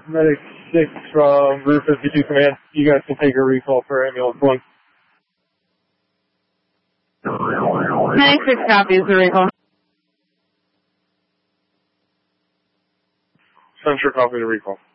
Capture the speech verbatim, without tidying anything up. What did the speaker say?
Medic six from Route fifty-two Command. You guys can take a recall for ambulance one. Medic six copies the recall. Central copy the recall.